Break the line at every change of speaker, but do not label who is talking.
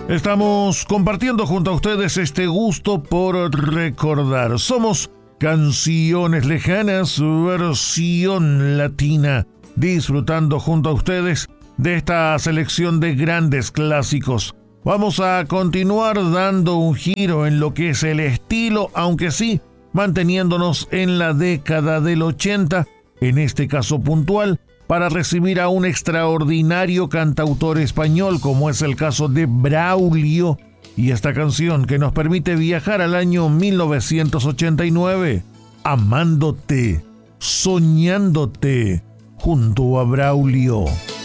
Estamos compartiendo junto a ustedes este gusto por recordar. Somos Canciones Lejanas, versión latina, disfrutando junto a ustedes de esta selección de grandes clásicos. Vamos a continuar dando un giro en lo que es el estilo, aunque sí, manteniéndonos en la década del 80, en este caso puntual, para recibir a un extraordinario cantautor español como es el caso de Braulio y esta canción que nos permite viajar al año 1989, Amándote, Soñándote, junto a Braulio.